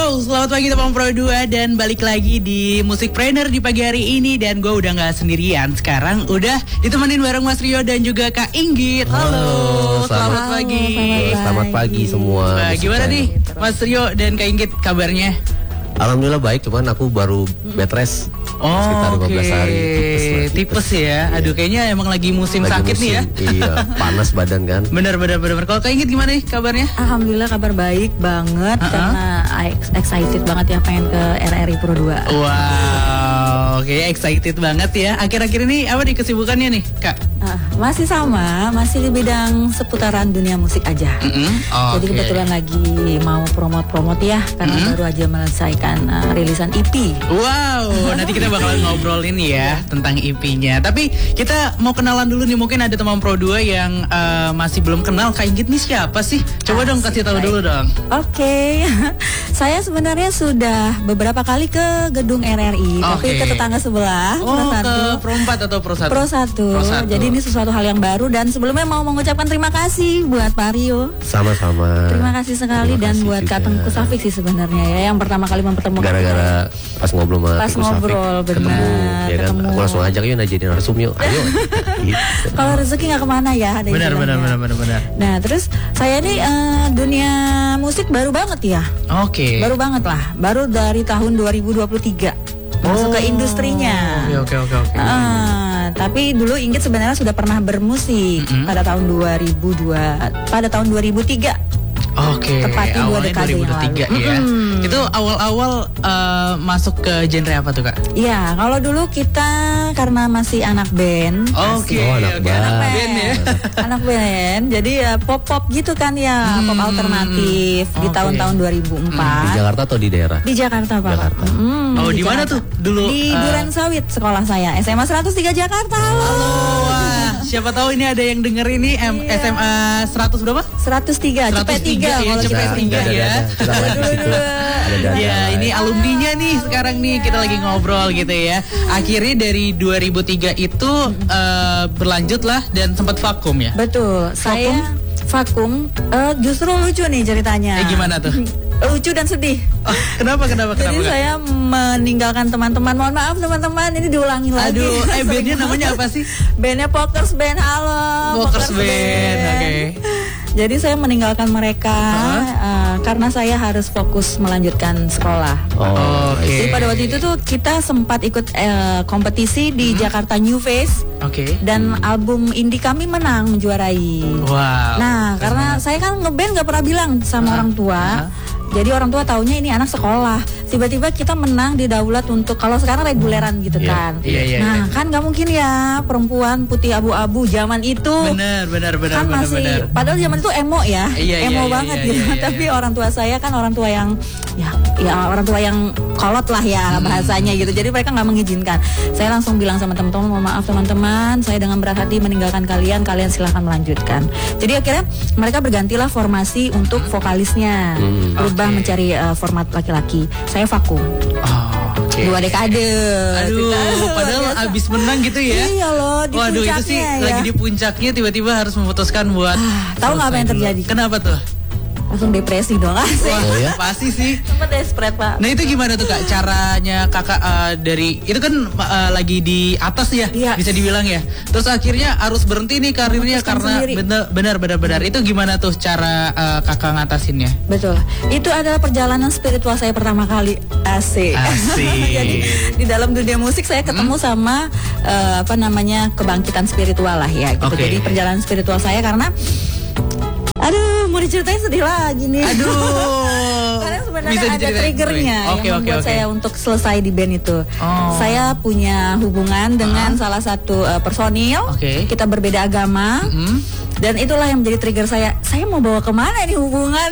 Yo, selamat pagi teman Pro 2 dan balik lagi di Musikpreneur di pagi hari ini. Dan gue udah gak sendirian, sekarang udah ditemenin bareng Mas Rio dan juga Kak Inggit. Halo, selamat pagi. Selamat pagi semua. Nah, gimana nih Mas Rio dan Kak Inggit kabarnya? Alhamdulillah baik, cuman aku baru bed rest sekitar 15 hari. Tipes ya. Aduh, kayaknya emang lagi musim sakit nih ya. Iya, panas badan kan. Bener. Kalau Kak Inggit gimana nih kabarnya? Alhamdulillah kabar baik banget karena excited banget ya pengen ke RRI Pro 2. Wow, oke, excited banget ya. Akhir-akhir ini apa nih kesibukannya nih, Kak? Masih sama, masih di bidang seputaran dunia musik aja. Jadi kebetulan lagi mau promote ya karena baru aja menyelesaikan rilisan EP. Wow, nanti kita bakalan ngobrolin ya tentang EP-nya. Tapi kita mau kenalan dulu nih, mungkin ada teman Pro 2 yang masih belum kenal Kak Inggit nih siapa sih? Coba dong kasih tahu dulu dong. Oke. Saya sebenarnya sudah beberapa kali ke gedung RRI, tapi ke tetangga sebelah. Ke Pro 4 atau Pro 1? Pro 1. Jadi ini sesuatu hal yang baru dan sebelumnya mau mengucapkan terima kasih buat Pak Rio. Sama-sama. Terima kasih sekali dan buat Kak Tengku Safik sih sebenarnya ya yang pertama kali mempertemukan. Gara-gara pas ngobrol sama Pas ngobrol ketemu, ya kan? Aku langsung ajak yuk jadi narsum yuk. Ayo. Gitu. Kalau rezeki nggak kemana ya. Benar. Nah terus saya nih dunia musik baru banget ya. Oke. Baru banget lah. Baru dari tahun 2023 masuk ke industrinya. Oke. Tapi dulu Inggit sebenarnya sudah pernah bermusik pada tahun 2003. Oke, tepatnya awalnya 2003 ya. Itu awal-awal masuk ke genre apa tuh Kak? Iya, kalau dulu kita karena masih anak band. Anak band ya. Anak band. Jadi ya pop gitu kan ya, pop alternatif di tahun-tahun 2004. Di Jakarta atau di daerah? Di Jakarta, Pak. Jakarta. Di mana tuh dulu? Di Duren Sawit sekolah saya, SMA 103 Jakarta. Halo. Siapa tahu ini ada yang denger ini SMA 100 berapa? 103, Cepet 3 kalau Cepet 3 ya. Ya, ini alumninya nih sekarang nih kita lagi ngobrol gitu ya. Akhirnya dari 2003 itu berlanjut lah dan sempat vakum ya. Betul. Saya vakum justru lucu nih ceritanya. Gimana tuh? Lucu dan sedih. Kenapa? Jadi saya meninggalkan teman-teman. Mohon maaf teman-teman, ini diulangi lagi. Aduh, bandnya namanya apa sih? Bandnya Pokers Band. Halo. Pokers Band. Oke. Jadi saya meninggalkan mereka karena saya harus fokus melanjutkan sekolah. Jadi pada waktu itu tuh kita sempat ikut kompetisi di Jakarta New Face. Dan album indie kami menjuarai. Wow. Nah, karena saya kan ngeband gak pernah bilang sama orang tua. Jadi orang tua taunya ini anak sekolah. Tiba-tiba kita menang di Daulat untuk kalau sekarang reguleran gitu kan. Nah, kan nggak mungkin ya perempuan putih abu-abu zaman itu. Benar. Kan masih padahal zaman itu emo ya. Emo banget gitu. Tapi orang tua saya kan orang tua yang ya orang tua yang kolot lah ya bahasanya gitu. Jadi mereka nggak mengizinkan. Saya langsung bilang sama teman-teman, mohon maaf teman-teman, saya dengan berat hati meninggalkan kalian silahkan melanjutkan. Jadi akhirnya mereka bergantilah formasi untuk vokalisnya. Berubah mencari format laki-laki. Saya vakum. 2 dekade. Aduh, padahal abis menang gitu ya. Iya loh, di waduh, itu sih ya. lagi di puncaknya tiba-tiba harus memutuskan buat tahu nggak apa yang terjadi? Kenapa tuh? Langsung depresi dong. Pasti sih. Sempat desperate Pak. Nah itu gimana tuh Kak caranya Kakak dari itu kan lagi di atas ya, bisa dibilang ya. Terus akhirnya harus berhenti nih karirnya karena benar. Itu gimana tuh cara Kakak ngatasinnya? Betul. Itu adalah perjalanan spiritual saya pertama kali. Asik. Jadi di dalam dunia musik saya ketemu sama kebangkitan spiritual lah ya gitu. Jadi perjalanan spiritual saya karena aduh, mau diceritain sedih lagi nih. Karena sebenarnya ada triggernya yang membuat saya untuk selesai di band itu. Saya punya hubungan dengan salah satu personil. Kita berbeda agama. Dan itulah yang menjadi trigger saya. Saya mau bawa kemana ini hubungan?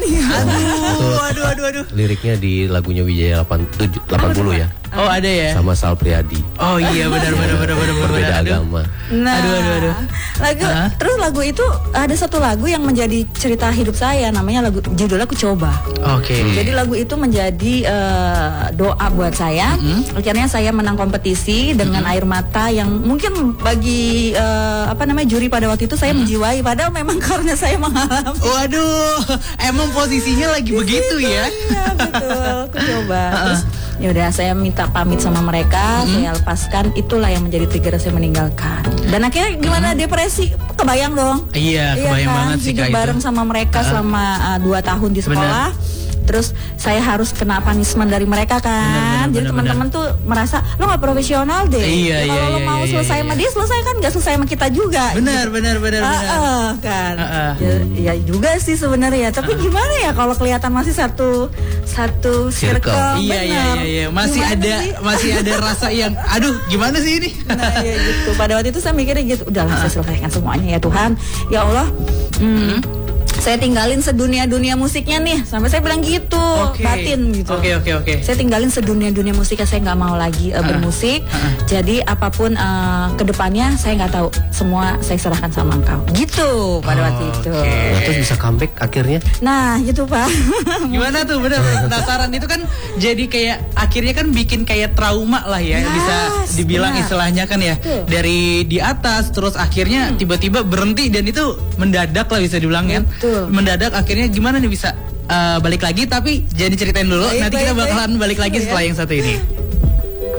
Aduh. Liriknya di lagunya Wijaya 80 ya. Oh ada ya. Sama Sal Priadi. Oh iya benar. Berbeda agama. Nah, aduh. Terus lagu itu ada satu lagu yang menjadi cerita hidup saya. Namanya judulnya Ku Coba. Jadi lagu itu menjadi doa buat saya. Akhirnya saya menang kompetisi dengan air mata yang mungkin bagi juri pada waktu itu saya menjiwai. Padahal memang karena saya mengalami. Waduh, emang posisinya lagi begitu ya? Iya betul. Aku coba. Terus ya udah saya minta pamit sama mereka, saya lepaskan. Itulah yang menjadi trigger saya meninggalkan. Dan akhirnya gimana depresi? Kebayang dong. Iya, kebayang banget sih hidup bareng sama mereka selama 2 tahun di sekolah. Terus saya harus kena punishment dari mereka kan. Jadi teman-teman tuh merasa lo nggak profesional deh. Kalau lo mau selesai sama dia, selesai kan nggak selesai sama kita juga. Benar. Kan. Ya juga sih sebenarnya. Tapi gimana ya kalau kelihatan masih satu circle. Iya. Masih ada rasa yang aduh gimana sih ini. Nah ya gitu. Pada waktu itu saya mikirnya gitu. Udahlah saya selesaikan semuanya ya Tuhan. Ya Allah. Saya tinggalin sedunia-dunia musiknya nih. Sampai saya bilang gitu, batin gitu. Oke. Saya tinggalin sedunia-dunia musiknya, saya nggak mau lagi bermusik. Jadi apapun kedepannya saya nggak tahu. Semua saya serahkan sama engkau. Gitu pada waktu itu. Terus bisa comeback akhirnya? Nah gitu Pak. Gimana tuh bener penasaran itu kan jadi kayak akhirnya kan bikin kayak trauma lah ya. Bisa dibilang istilahnya kan ya. Dari di atas terus akhirnya tiba-tiba berhenti dan itu mendadak lah bisa dibilang kan. Mendadak akhirnya gimana nih bisa balik lagi, tapi jadi ceritain dulu. Nanti kita bakalan balik lagi setelah yang satu ini.